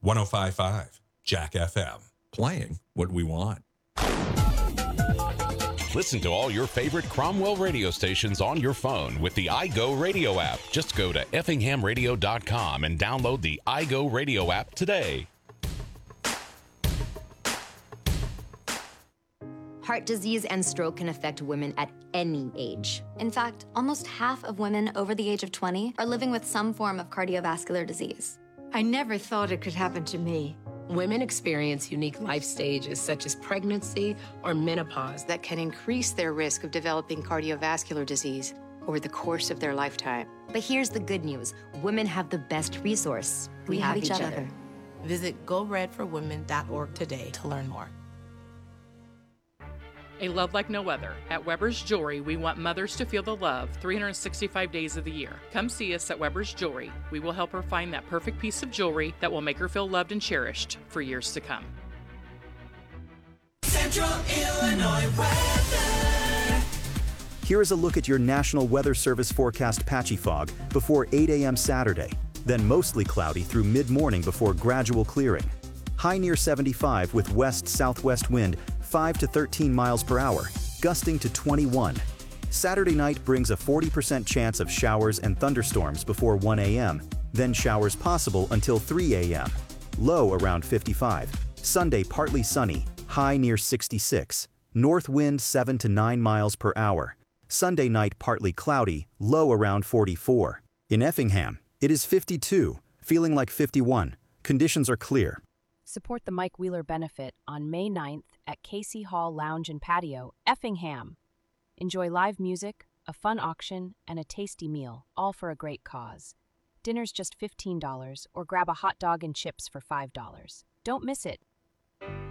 105.5 Jack FM. Playing what we want. Listen to all your favorite Cromwell radio stations on your phone with the iGo Radio app. Just go to effinghamradio.com and download the iGo Radio app today. Heart disease and stroke can affect women at any age. In fact, almost half of women over the age of 20 are living with some form of cardiovascular disease. I never thought it could happen to me. Women experience unique life stages such as pregnancy or menopause that can increase their risk of developing cardiovascular disease over the course of their lifetime. But here's the good news. Women have the best resource. We have each other. Visit GoRedForWomen.org today to learn more. A love like no other. At Weber's Jewelry, we want mothers to feel the love 365 days of the year. Come see us at Weber's Jewelry. We will help her find that perfect piece of jewelry that will make her feel loved and cherished for years to come. Central Illinois weather. Here is a look at your National Weather Service forecast: patchy fog before 8 a.m. Saturday, then mostly cloudy through mid-morning before gradual clearing. High near 75 with west-southwest wind 5 to 13 miles per hour, gusting to 21. Saturday night brings a 40% chance of showers and thunderstorms before 1 a.m., then showers possible until 3 a.m. Low around 55. Sunday partly sunny, high near 66. North wind 7 to 9 miles per hour. Sunday night partly cloudy, low around 44. In Effingham, it is 52, feeling like 51. Conditions are clear. Support the Mike Wheeler benefit on May 9th at Casey Hall Lounge and Patio, Effingham. Enjoy live music, a fun auction, and a tasty meal, all for a great cause. Dinner's just $15, or grab a hot dog and chips for $5. Don't miss it.